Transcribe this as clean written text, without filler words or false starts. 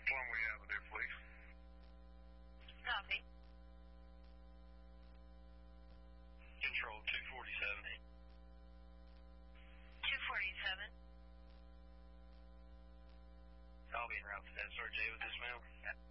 Plumley Avenue, please. Copy. Control 247. 247. I'll be en route to that, Sir Jay, with this mail.